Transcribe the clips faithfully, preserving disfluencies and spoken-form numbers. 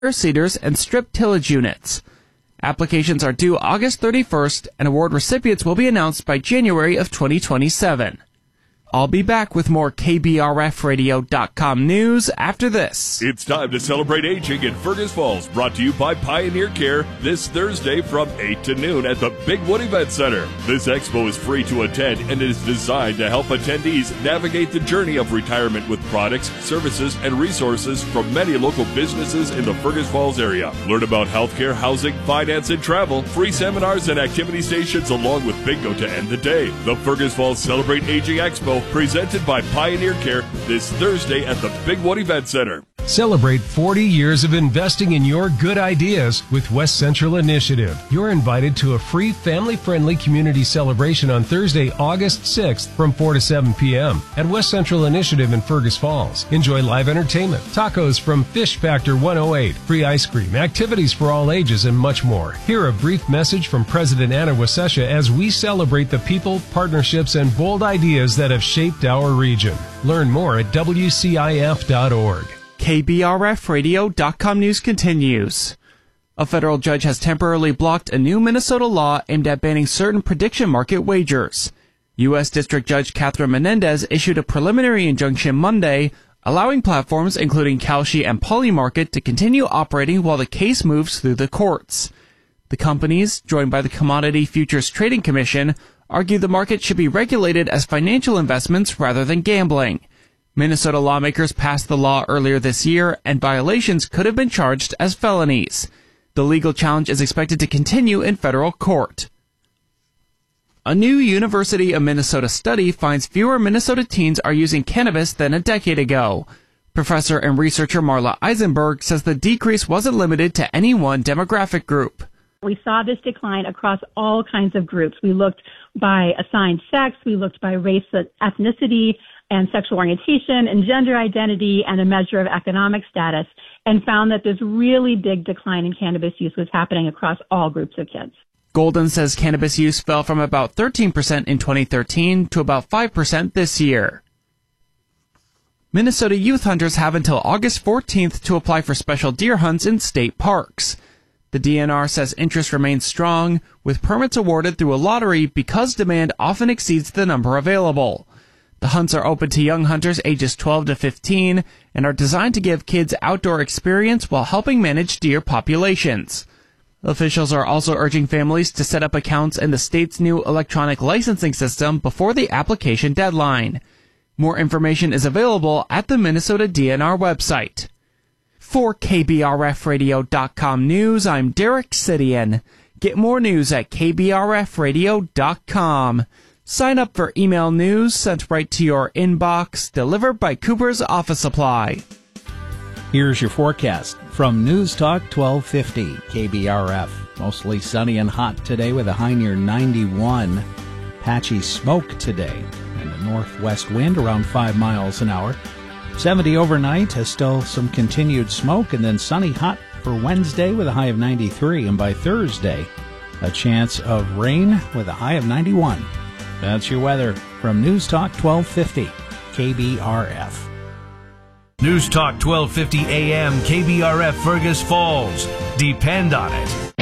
seeders, and strip tillage units. Applications are due August thirty-first, and award recipients will be announced by January of twenty twenty-seven. I'll be back with more K B R F radio dot com news after this. It's time to celebrate aging in Fergus Falls, brought to you by Pioneer Care this Thursday from eight to noon at the Big Wood Event Center. This expo is free to attend and is designed to help attendees navigate the journey of retirement with products, services, and resources from many local businesses in the Fergus Falls area. Learn about healthcare, housing, finance, and travel, free seminars and activity stations along with bingo to end the day. The Fergus Falls Celebrate Aging Expo, presented by Pioneer Care this Thursday at the Big Wood Event Center. Celebrate forty years of investing in your good ideas with West Central Initiative. You're invited to a free family-friendly community celebration on Thursday, August sixth from four to seven p.m. at West Central Initiative in Fergus Falls. Enjoy live entertainment, tacos from Fish Factor one oh eight, free ice cream, activities for all ages, and much more. Hear a brief message from President Anna Wasesha as we celebrate the people, partnerships, and bold ideas that have shaped our region. Learn more at W C I F dot org. K B R F radio dot com news continues. A federal judge has temporarily blocked a new Minnesota law aimed at banning certain prediction market wagers. U S District Judge Catherine Menendez issued a preliminary injunction Monday, allowing platforms including Kalshi and Polymarket to continue operating while the case moves through the courts. The companies, joined by the Commodity Futures Trading Commission, argue the market should be regulated as financial investments rather than gambling. Minnesota lawmakers passed the law earlier this year, and violations could have been charged as felonies. The legal challenge is expected to continue in federal court. A new University of Minnesota study finds fewer Minnesota teens are using cannabis than a decade ago. Professor and researcher Marla Eisenberg says the decrease wasn't limited to any one demographic group. We saw this decline across all kinds of groups. We looked by assigned sex, we looked by race, ethnicity, and sexual orientation and gender identity and a measure of economic status, and found that this really big decline in cannabis use was happening across all groups of kids. Golden says cannabis use fell from about thirteen percent in twenty thirteen to about five percent this year. Minnesota youth hunters have until August fourteenth to apply for special deer hunts in state parks. The D N R says interest remains strong, with permits awarded through a lottery because demand often exceeds the number available. The hunts are open to young hunters ages twelve to fifteen and are designed to give kids outdoor experience while helping manage deer populations. Officials are also urging families to set up accounts in the state's new electronic licensing system before the application deadline. More information is available at the Minnesota D N R website. For K B R F radio dot com news, I'm Derek Sidian. Get more news at K B R F radio dot com. Sign up for email news sent right to your inbox, delivered by Cooper's Office Supply. Here's your forecast from News Talk twelve fifty K B R F. Mostly sunny and hot today with a high near ninety-one. Patchy smoke today and a northwest wind around five miles an hour. seventy overnight, has still some continued smoke, and then sunny hot for Wednesday with a high of ninety-three. And by Thursday, a chance of rain with a high of ninety-one. That's your weather from News Talk twelve fifty K B R F. News Talk twelve fifty A M K B R F Fergus Falls. Depend on it.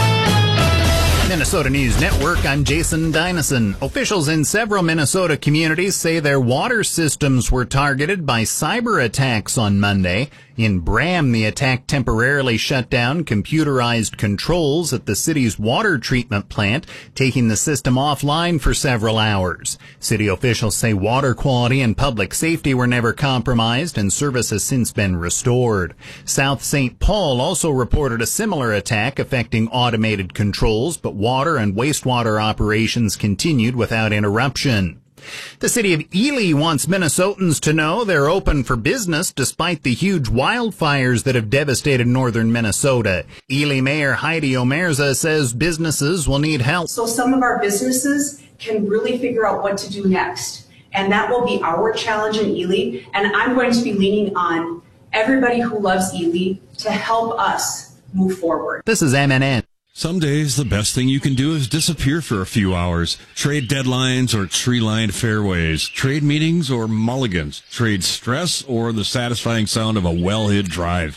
Minnesota News Network, I'm Jason Dynison. Officials in several Minnesota communities say their water systems were targeted by cyber attacks on Monday. In Bram, the attack temporarily shut down computerized controls at the city's water treatment plant, taking the system offline for several hours. City officials say water quality and public safety were never compromised, and service has since been restored. South Saint Paul also reported a similar attack affecting automated controls, but water and wastewater operations continued without interruption. The city of Ely wants Minnesotans to know they're open for business despite the huge wildfires that have devastated northern Minnesota. Ely Mayor Heidi Omerza says businesses will need help. So some of our businesses can really figure out what to do next. And that will be our challenge in Ely. And I'm going to be leaning on everybody who loves Ely to help us move forward. This is M N N. Some days, the best thing you can do is disappear for a few hours. Trade deadlines or tree-lined fairways. Trade meetings or mulligans. Trade stress or the satisfying sound of a well-hid drive.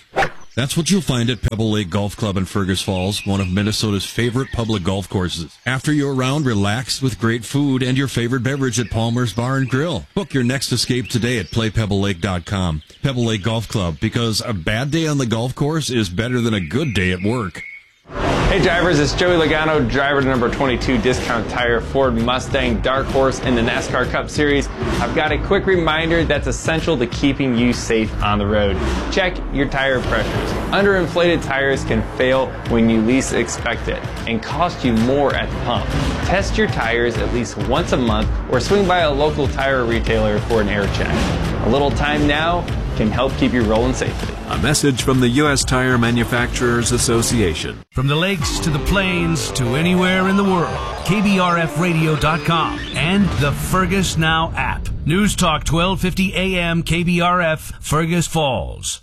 That's what you'll find at Pebble Lake Golf Club in Fergus Falls, one of Minnesota's favorite public golf courses. After your round, relax with great food and your favorite beverage at Palmer's Bar and Grill. Book your next escape today at play pebble lake dot com. Pebble Lake Golf Club, because a bad day on the golf course is better than a good day at work. Hey drivers, it's Joey Logano, driver to number twenty-two Discount Tire Ford Mustang Dark Horse in the NASCAR Cup Series. I've got a quick reminder that's essential to keeping you safe on the road. Check your tire pressures. Underinflated tires can fail when you least expect it and cost you more at the pump. Test your tires at least once a month or swing by a local tire retailer for an air check. A little time now can help keep you rolling safely. A message from the U S Tire Manufacturers Association. From the lakes to the plains to anywhere in the world, K B R F radio dot com and the Fergus Now app. News Talk twelve fifty A M K B R F, Fergus Falls.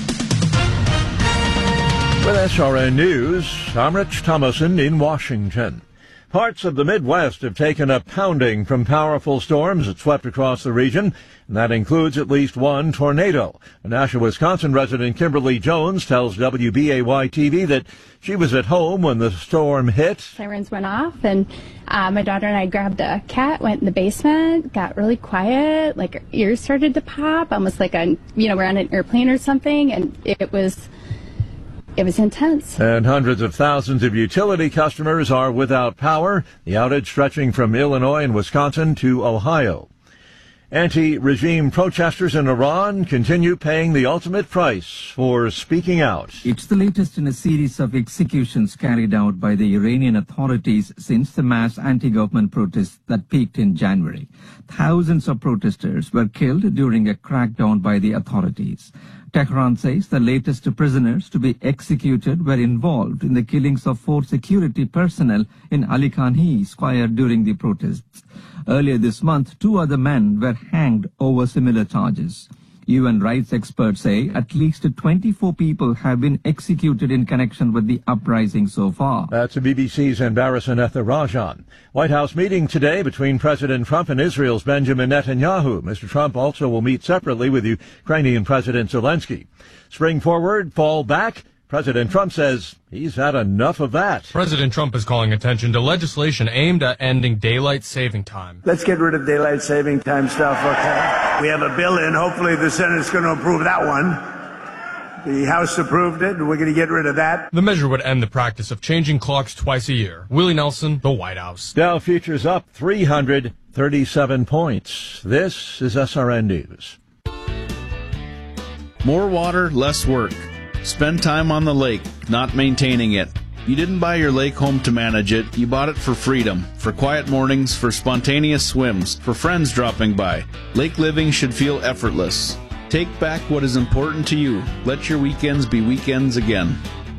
With S R N News, I'm Rich Thomason in Washington. Parts of the Midwest have taken a pounding from powerful storms that swept across the region, and that includes at least one tornado. A Nashua, Wisconsin resident, Kimberly Jones, tells W B A Y T V that she was at home when the storm hit. Sirens went off, and uh, my daughter and I grabbed a cat, went in the basement, got really quiet, like our ears started to pop, almost like a, you know, we're on an airplane or something, and it was... It was intense. And hundreds of thousands of utility customers are without power, the outage stretching from Illinois and Wisconsin to Ohio. Anti-regime protesters in Iran continue paying the ultimate price for speaking out. It's the latest in a series of executions carried out by the Iranian authorities since the mass anti-government protests that peaked in January. Thousands of protesters were killed during a crackdown by the authorities. Tehran says the latest prisoners to be executed were involved in the killings of four security personnel in Ali Khanhi Square during the protests. Earlier this month, two other men were hanged over similar charges. U N rights experts say at least twenty-four people have been executed in connection with the uprising so far. That's B B C's Embarrassing Etharajan. White House meeting today between President Trump and Israel's Benjamin Netanyahu. Mister Trump also will meet separately with Ukrainian President Zelensky. Spring forward, fall back. President Trump says he's had enough of that. President Trump is calling attention to legislation aimed at ending daylight saving time. Let's get rid of daylight saving time stuff, okay? We have a bill in. Hopefully the Senate's going to approve that one. The House approved it, and we're going to get rid of that. The measure would end the practice of changing clocks twice a year. Willie Nelson, the White House. Dow futures up three hundred thirty-seven points. This is S R N News. More water, less work. Spend time on the lake, not maintaining it. You didn't buy your lake home to manage it. You bought it for freedom, for quiet mornings, for spontaneous swims, for friends dropping by. Lake living should feel effortless. Take back what is important to you. Let your weekends be weekends again.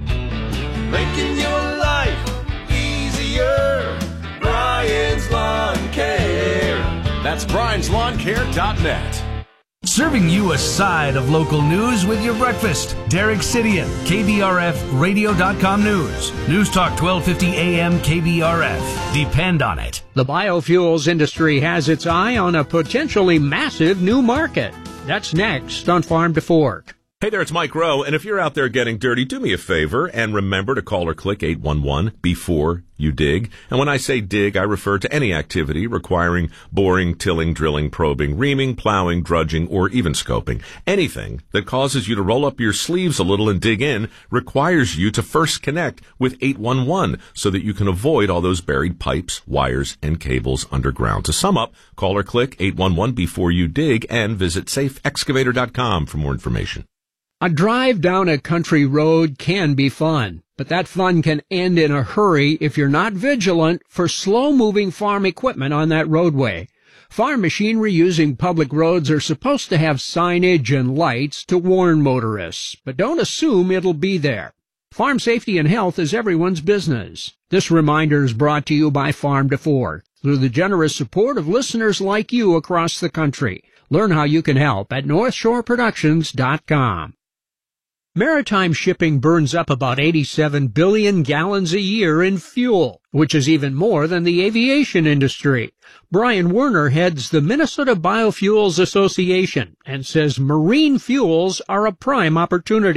Making your life easier. Brian's Lawn Care. That's Brian's Lawn Care dot net. Serving you a side of local news with your breakfast. Derek Sidian, K B R F radio dot com News. News Talk twelve fifty A M K B R F. Depend on it. The biofuels industry has its eye on a potentially massive new market. That's next on Farm to Fork. Hey there, it's Mike Rowe, and if you're out there getting dirty, do me a favor and remember to call or click eight one one before you dig. And when I say dig, I refer to any activity requiring boring, tilling, drilling, probing, reaming, plowing, drudging, or even scoping. Anything that causes you to roll up your sleeves a little and dig in requires you to first connect with eight one one so that you can avoid all those buried pipes, wires, and cables underground. To sum up, call or click eight one one before you dig and visit safe excavator dot com for more information. A drive down a country road can be fun, but that fun can end in a hurry if you're not vigilant for slow-moving farm equipment on that roadway. Farm machinery using public roads are supposed to have signage and lights to warn motorists, but don't assume it'll be there. Farm safety and health is everyone's business. This reminder is brought to you by Farm to Fork through the generous support of listeners like you across the country. Learn how you can help at north shore productions dot com. Maritime shipping burns up about eighty-seven billion gallons a year in fuel, which is even more than the aviation industry. Brian Werner heads the Minnesota Biofuels Association and says marine fuels are a prime opportunity.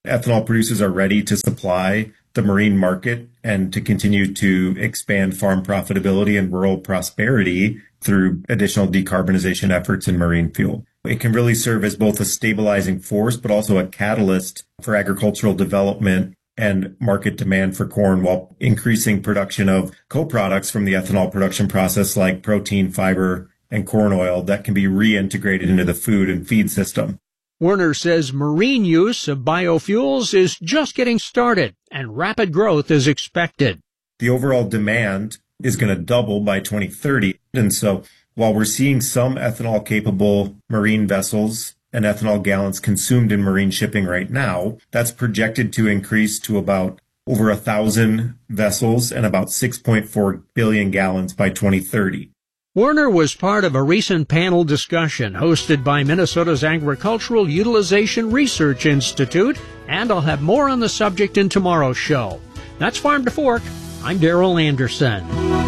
ethanol producers are ready to supply the marine market and to continue to expand farm profitability and rural prosperity through additional decarbonization efforts in marine fuel. It can really serve as both a stabilizing force, but also a catalyst for agricultural development and market demand for corn, while increasing production of co-products from the ethanol production process like protein, fiber, and corn oil that can be reintegrated into the food and feed system. Werner says marine use of biofuels is just getting started and rapid growth is expected. The overall demand is going to double by twenty thirty. And so while we're seeing some ethanol-capable marine vessels and ethanol gallons consumed in marine shipping right now, that's projected to increase to about over a thousand vessels and about six point four billion gallons by twenty thirty. Werner was part of a recent panel discussion hosted by Minnesota's Agricultural Utilization Research Institute, and I'll have more on the subject in tomorrow's show. That's Farm to Fork. I'm Darrell Anderson.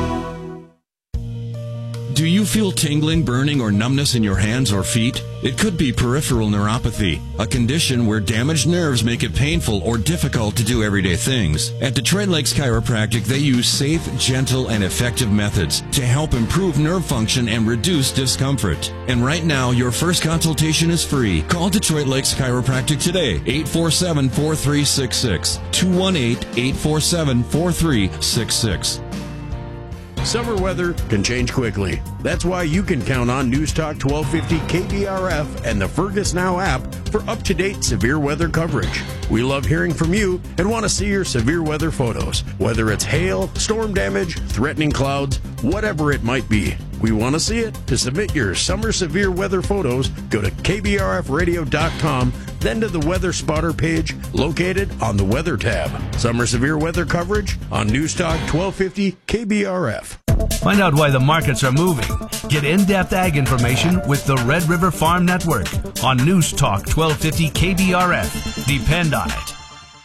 Do you feel tingling, burning, or numbness in your hands or feet? It could be peripheral neuropathy, a condition where damaged nerves make it painful or difficult to do everyday things. At Detroit Lakes Chiropractic, they use safe, gentle, and effective methods to help improve nerve function and reduce discomfort. And right now, your first consultation is free. Call Detroit Lakes Chiropractic today, eight four seven, four three six six, two one eight, eight four seven, four three six six. Summer weather can change quickly. That's why you can count on News Talk twelve fifty K B R F and the Fergus Now app for up-to-date severe weather coverage. We love hearing from you and want to see your severe weather photos, whether it's hail, storm damage, threatening clouds, whatever it might be. We want to see it. To submit your summer severe weather photos, go to K B R F radio dot com, then to the Weather Spotter page located on the Weather tab. Summer severe weather coverage on News Talk twelve fifty K B R F. Find out why the markets are moving. Get in-depth ag information with the Red River Farm Network on News Talk twelve fifty K B R F. Depend on it.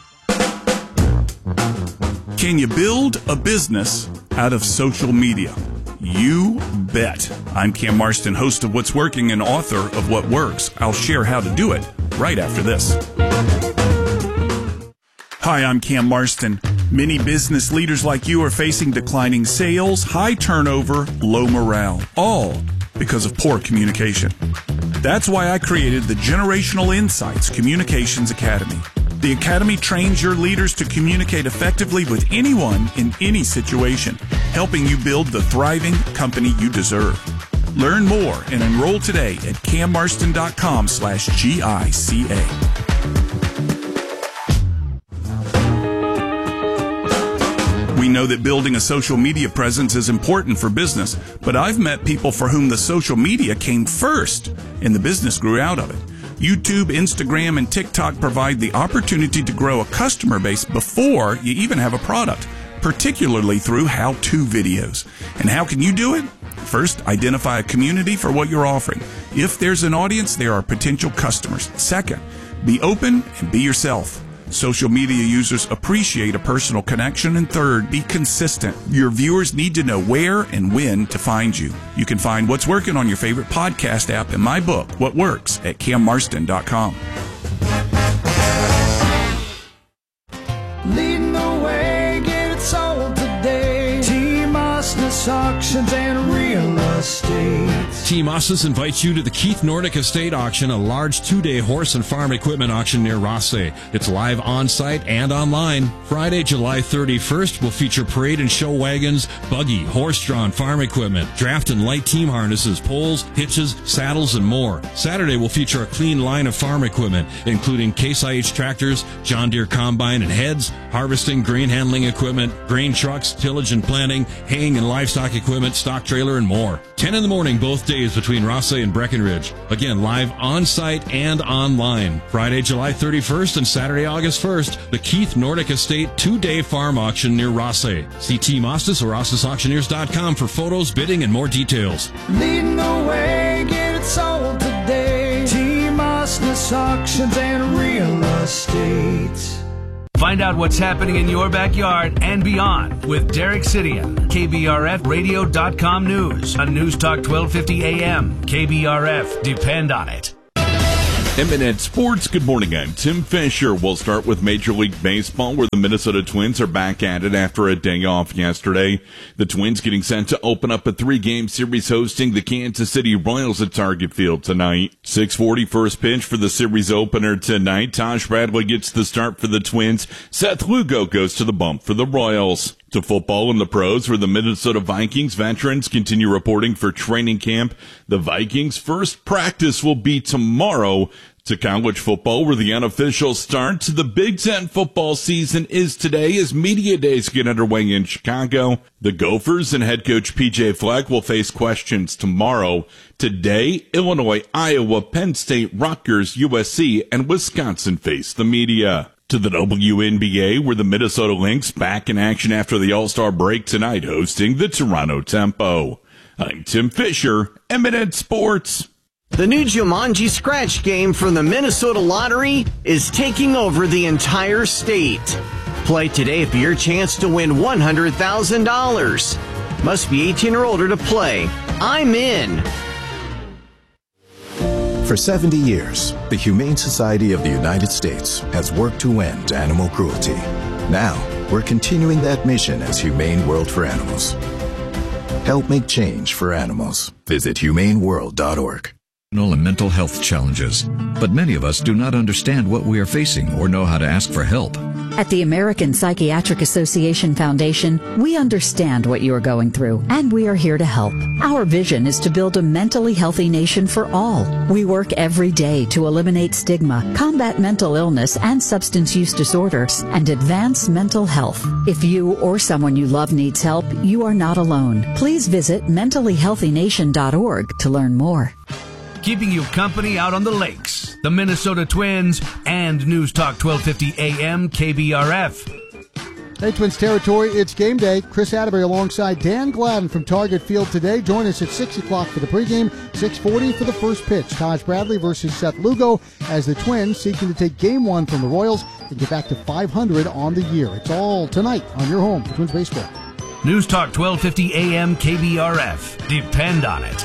Can you build a business out of social media? You bet. I'm Cam Marston, host of What's Working and author of What Works. I'll share how to do it right after this. Hi, I'm Cam Marston. Many business leaders like you are facing declining sales, high turnover, low morale, all because of poor communication. That's why I created the Generational Insights Communications Academy. The Academy trains your leaders to communicate effectively with anyone in any situation, helping you build the thriving company you deserve. Learn more and enroll today at cammarston.com slash GICA. We know that building a social media presence is important for business, but I've met people for whom the social media came first and the business grew out of it. YouTube, Instagram, and TikTok provide the opportunity to grow a customer base before you even have a product, particularly through how-to videos. And how can you do it? First, identify a community for what you're offering. If there's an audience, there are potential customers. Second, be open and be yourself. Social media users appreciate a personal connection. And third, be consistent. Your viewers need to know where and when to find you. You can find What's Working on your favorite podcast app and my book, What Works, at cam marston dot com. Leading the way, get it sold today. Team Osnes Auctions and Real Estate. Team Osnes invites you to the Keith Nordic Estate Auction, a large two-day horse and farm equipment auction near Rothsay. It's live on-site and online. Friday, July thirty-first, will feature parade and show wagons, buggy, horse-drawn farm equipment, draft and light team harnesses, poles, hitches, saddles, and more. Saturday will feature a clean line of farm equipment, including Case I H tractors, John Deere combine and heads, harvesting, grain handling equipment, grain trucks, tillage and planting, haying and livestock equipment, stock trailer, and more. ten in the morning both days between Rothsay and Breckenridge. Again, live on-site and online. Friday, July thirty-first and Saturday, August first, the Keith Nordic Estate two-day farm auction near Rothsay. See Team Osnes or osnes auctioneers dot com for photos, bidding, and more details. Leading the way, get it sold today. Team Osnes Auctions and Real Estate. Find out what's happening in your backyard and beyond with Derek Sidian, K B R F radio dot com news on News Talk twelve fifty A M. K B R F, depend on it. Eminent Sports, good morning. I'm Tim Fisher. We'll start with Major League Baseball, where the Minnesota Twins are back at it after a day off yesterday. The Twins getting set to open up a three-game series hosting the Kansas City Royals at Target Field tonight. six forty first pitch for the series opener tonight. Taj Bradley gets the start for the Twins. Seth Lugo goes to the bump for the Royals. To football in the pros, where the Minnesota Vikings veterans continue reporting for training camp. The Vikings' first practice will be tomorrow. To college football, where the unofficial start to the Big Ten football season is today as media days get underway in Chicago. The Gophers and head coach P J Fleck will face questions tomorrow. Today, Illinois, Iowa, Penn State, Rutgers, U S C, and Wisconsin face the media. To the W N B A, where the Minnesota Lynx back in action after the All-Star break tonight, hosting the Toronto Tempo. I'm Tim Fisher, Eminent Sports. The new Jumanji Scratch game from the Minnesota Lottery is taking over the entire state. Play today for your chance to win one hundred thousand dollars. Must be eighteen or older to play. I'm in. For seventy years, the Humane Society of the United States has worked to end animal cruelty. Now, we're continuing that mission as Humane World for Animals. Help make change for animals. Visit humane world dot org. And mental health challenges, but many of us do not understand what we are facing or know how to ask for help. At the American Psychiatric Association Foundation, we understand what you are going through, and we are here to help. Our vision is to build a mentally healthy nation for all. We work every day to eliminate stigma, combat mental illness and substance use disorders, and advance mental health. If you or someone you love needs help, you are not alone. Please visit mentally healthy nation dot org to learn more. Keeping you company out on the lakes, the Minnesota Twins, and News Talk twelve fifty A M K B R F. Hey, Twins territory, it's game day. Chris Atterbury alongside Dan Gladden from Target Field today. Join us at six o'clock for the pregame, six forty for the first pitch. Taj Bradley versus Seth Lugo as the Twins seeking to take game one from the Royals and get back to five hundred on the year. It's all tonight on your home for Twins baseball. News Talk twelve fifty A M K B R F. Depend on it.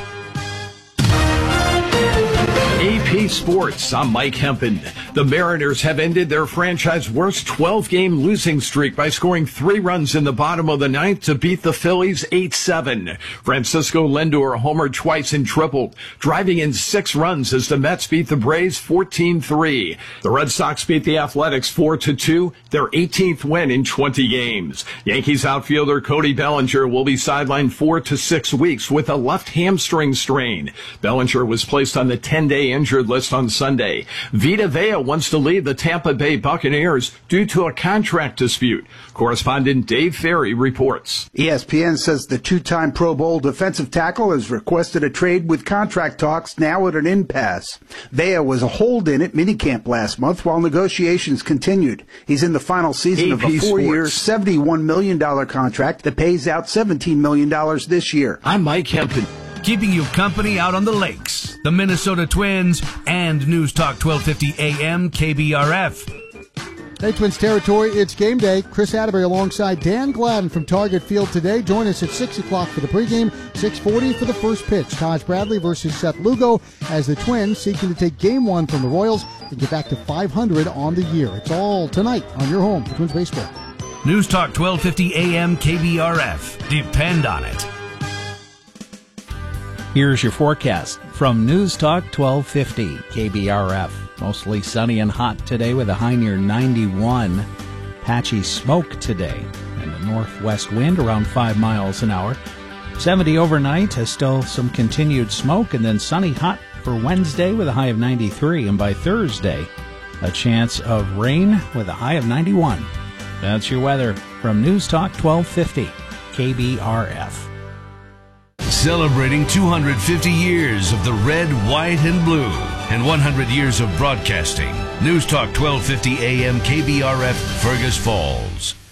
A P Sports, I'm Mike Hempen. The Mariners have ended their franchise worst twelve-game losing streak by scoring three runs in the bottom of the ninth to beat the Phillies eight seven. Francisco Lindor homered twice and tripled, driving in six runs as the Mets beat the Braves fourteen three. The Red Sox beat the Athletics four to two, their eighteenth win in twenty games. Yankees outfielder Cody Bellinger will be sidelined four to six weeks with a left hamstring strain. Bellinger was placed on the ten-day injured list on Sunday. Vita Vea wants to leave the Tampa Bay Buccaneers due to a contract dispute. Correspondent Dave Ferry reports. E S P N says the two-time Pro Bowl defensive tackle has requested a trade with contract talks now at an impasse. Vea was a hold-in at minicamp last month while negotiations continued. He's in the final season A P of a four-year, seventy-one million dollars contract that pays out seventeen million dollars this year. I'm Mike Hempen. Keeping you company out on the lakes, the Minnesota Twins, and News Talk twelve fifty A M K B R F. Hey, Twins territory, it's game day. Chris Atterbury alongside Dan Gladden from Target Field today. Join us at six o'clock for the pregame, six forty for the first pitch. Taj Bradley versus Seth Lugo as the Twins seeking to take game one from the Royals and get back to five hundred on the year. It's all tonight on your home for Twins baseball. News Talk twelve fifty A M K B R F. Depend on it. Here's your forecast from News Talk twelve fifty K B R F. Mostly sunny and hot today with a high near ninety-one. Patchy smoke today and a northwest wind around five miles an hour. seventy overnight has still some continued smoke, and then sunny hot for Wednesday with a high of ninety-three. And by Thursday, a chance of rain with a high of ninety-one. That's your weather from News Talk twelve fifty K B R F. Celebrating two hundred fifty years of the red, white, and blue, and one hundred years of broadcasting. News Talk twelve fifty A M K B R F, Fergus Falls.